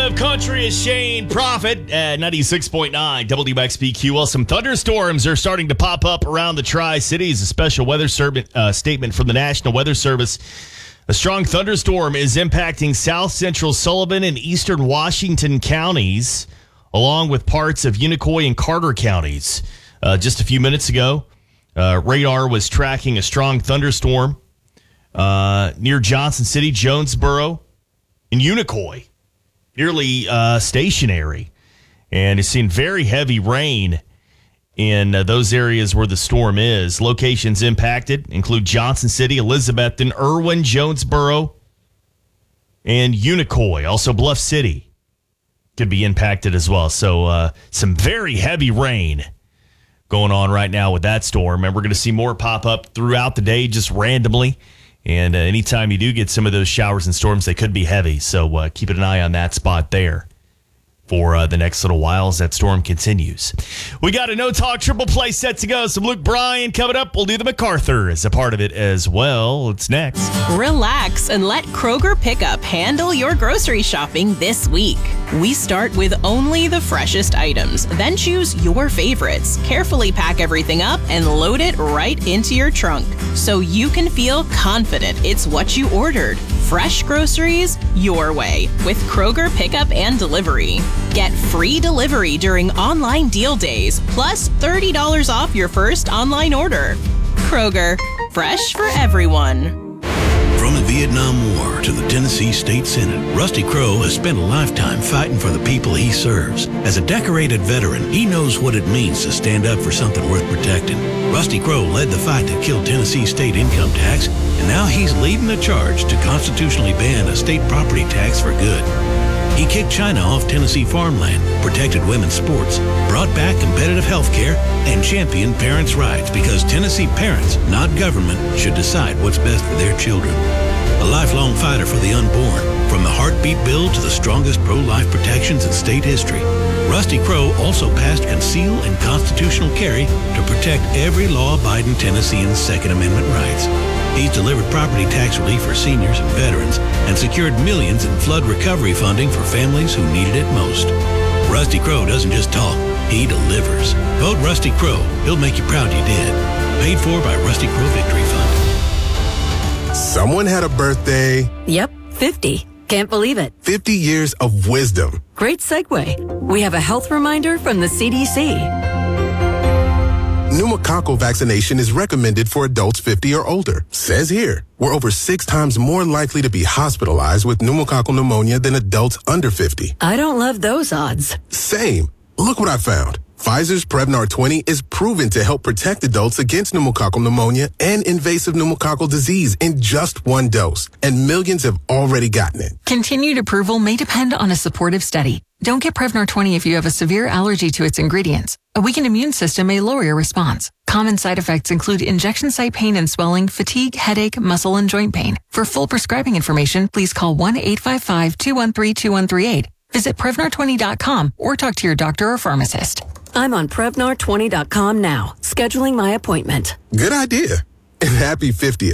Live Country is Shane Prophet at 96.9 WXBQ. Well, some thunderstorms are starting to pop up around the Tri-Cities. A special weather statement from the National Weather Service. A strong thunderstorm is impacting south central Sullivan and eastern Washington counties, along with parts of Unicoi and Carter counties. Just a few minutes ago, radar was tracking a strong thunderstorm near Johnson City, Jonesboro, and Unicoi. Nearly stationary, and it's seen very heavy rain in those areas where the storm is. Locations impacted include Johnson City, Elizabethton, Irwin, Jonesboro, and Unicoi. Also, Bluff City could be impacted as well. So some very heavy rain going on right now with that storm, and we're going to see more pop up throughout the day just randomly. And anytime you do get some of those showers and storms, they could be heavy. So keep an eye on that spot there for the next little while as that storm continues. We got a No Talk Triple Play set to go. Some Luke Bryan coming up. We'll do the MacArthur as a part of it as well. It's next. Relax and let Kroger Pickup handle your grocery shopping this week. We start with only the freshest items, then choose your favorites. Carefully pack everything up and load it right into your trunk so you can feel confident it's what you ordered. Fresh groceries your way with Kroger Pickup and Delivery. Get free delivery during online deal days, plus $30 off your first online order. Kroger, fresh for everyone. From the Vietnam War to the Tennessee State Senate, Rusty Crowe has spent a lifetime fighting for the people he serves. As a decorated veteran, he knows what it means to stand up for something worth protecting. Rusty Crowe led the fight that killed Tennessee state income tax, and now he's leading the charge to constitutionally ban a state property tax for good. He kicked China off Tennessee farmland, protected women's sports, brought back competitive health care, and championed parents' rights because Tennessee parents, not government, should decide what's best for their children. A lifelong fighter for the unborn, from the heartbeat bill to the strongest pro-life protections in state history, Rusty Crowe also passed conceal and constitutional carry to protect every law-abiding Tennessean's Second Amendment rights. He's delivered property tax relief for seniors and veterans and secured millions in flood recovery funding for families who needed it most. Rusty Crowe doesn't just talk, he delivers. Vote Rusty Crowe. He'll make you proud you did. Paid for by Rusty Crowe Victory Fund. Someone had a birthday. Yep, 50. Can't believe it. 50 years of wisdom. Great segue. We have a health reminder from the CDC. Pneumococcal vaccination is recommended for adults 50 or older. Says here, we're over 6 times more likely to be hospitalized with pneumococcal pneumonia than adults under 50. I don't love those odds. Same. Look what I found. Pfizer's Prevnar 20 is proven to help protect adults against pneumococcal pneumonia and invasive pneumococcal disease in just 1 dose, and millions have already gotten it. Continued approval may depend on a supportive study. Don't get Prevnar 20 if you have a severe allergy to its ingredients. A weakened immune system may lower your response. Common side effects include injection site pain and swelling, fatigue, headache, muscle, and joint pain. For full prescribing information, please call 1-855-213-2138. Visit Prevnar20.com or talk to your doctor or pharmacist. I'm on Prevnar20.com now, scheduling my appointment. Good idea. And happy 50th.